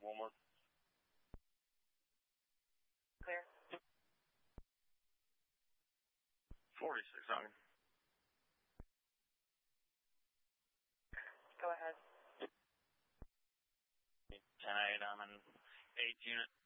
one more. Clear. 4600. Go ahead. 10-8, I'm in 8th unit.